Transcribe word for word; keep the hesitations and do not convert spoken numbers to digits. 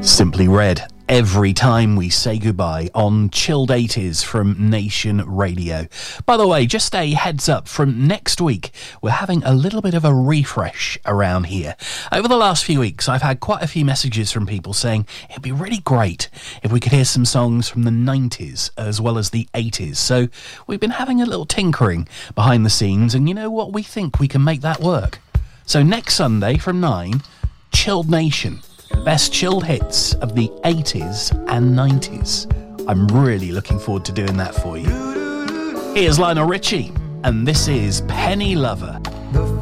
Simply Red, every time we say goodbye on Chilled eighties from Nation Radio. By the way, just a heads up, from next week, we're having a little bit of a refresh around here. Over the last few weeks, I've had quite a few messages from people saying it'd be really great if we could hear some songs from the nineties as well as the eighties. So we've been having a little tinkering behind the scenes, and you know what? We think we can make that work. So next Sunday from nine, Chilled Nation. Best chilled hits of the eighties and nineties. I'm really looking forward to doing that for you. Here's Lionel Richie, and this is Penny Lover.